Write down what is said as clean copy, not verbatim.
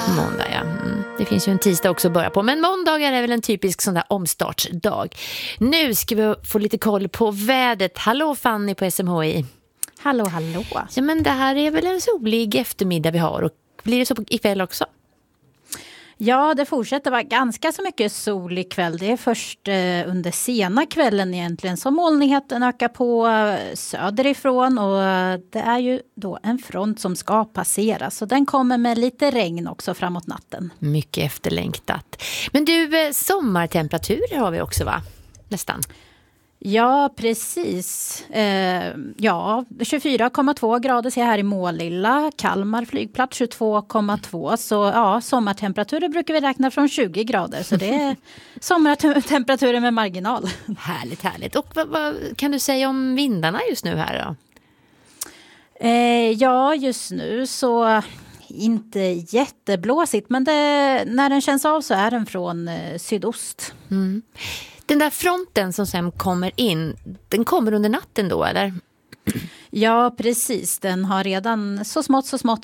Måndag, ja. Det finns ju en tisdag också att börja på. Men måndagar är väl en typisk sån där omstartsdag. Nu ska vi få lite koll på vädret. Hallå Fanny på SMHI. Hallå, hallå. Ja, men det här är väl en solig eftermiddag vi har. Och blir det så ikväll också? Ja, det fortsätter vara ganska så mycket sol ikväll. Det är först under sena kvällen egentligen som molnigheten ökar på söderifrån. Och det är ju då en front som ska passera. Så den kommer med lite regn också framåt natten. Mycket efterlängtat. Men du, sommartemperaturer har vi också, va? Nästan. Ja, precis. 24,2 grader ser jag här i Målilla. Kalmar flygplats 22,2. Så ja, sommartemperaturer brukar vi räkna från 20 grader. Så det är sommartemperaturer med marginal. Härligt, härligt. Och vad kan du säga om vindarna just nu här då? Ja, just nu så inte jätteblåsigt. Men när den känns av så är den från sydost. Mm. Den där fronten som sen kommer in, den kommer under natten då, eller? Ja, precis. Den har redan så smått